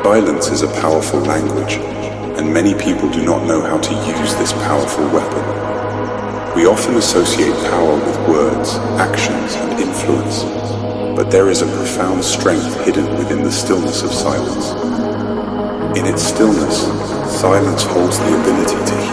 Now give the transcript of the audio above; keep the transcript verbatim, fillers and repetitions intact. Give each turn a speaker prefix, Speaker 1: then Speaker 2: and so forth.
Speaker 1: Silence is a powerful language, and many people do not know how to use this powerful weapon. We often associate power with words, actions, and influence, but there is a profound strength hidden within the stillness of silence. In its stillness, silence holds the ability to